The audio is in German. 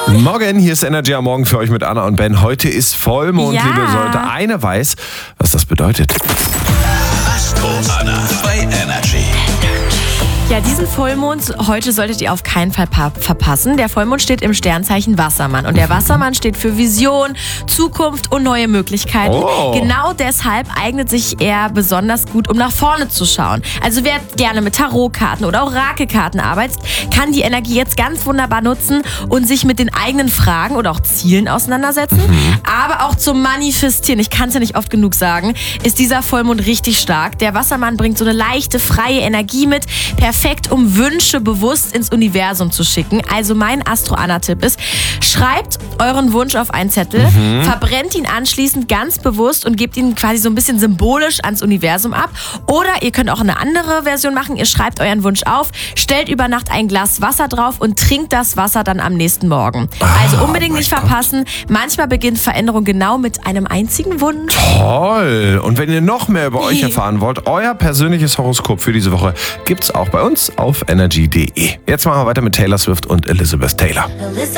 Morgen, hier ist Energy am Morgen für euch mit Anna und Ben. Heute ist Vollmond, liebe Leute. Eine weiß, was das bedeutet. Astro Anna bei Energy. Ja, diesen Vollmond heute solltet ihr auf keinen Fall verpassen. Der Vollmond steht im Sternzeichen Wassermann. Und der Wassermann steht für Vision, Zukunft und neue Möglichkeiten. Oh. Genau deshalb eignet sich er besonders gut, um nach vorne zu schauen. Also wer gerne mit Tarotkarten oder Orakelkarten arbeitet, kann die Energie jetzt ganz wunderbar nutzen und sich mit den eigenen Fragen oder auch Zielen auseinandersetzen. Aber auch zum Manifestieren, ich kann es ja nicht oft genug sagen, ist dieser Vollmond richtig stark. Der Wassermann bringt so eine leichte, freie Energie mit. Perfekt, um Wünsche bewusst ins Universum zu schicken. Also mein Astro-Anna-Tipp ist, schreibt euren Wunsch auf einen Zettel, verbrennt ihn anschließend ganz bewusst und gebt ihn quasi so ein bisschen symbolisch ans Universum ab. Oder ihr könnt auch eine andere Version machen. Ihr schreibt euren Wunsch auf, stellt über Nacht ein Glas Wasser drauf und trinkt das Wasser dann am nächsten Morgen. Also unbedingt nicht verpassen. Manchmal beginnt Veränderung genau mit einem einzigen Wunsch. Toll! Und wenn ihr noch mehr über euch erfahren wollt, euer persönliches Horoskop für diese Woche gibt's auch bei uns auf energy.de. Jetzt machen wir weiter mit Taylor Swift und Elizabeth Taylor.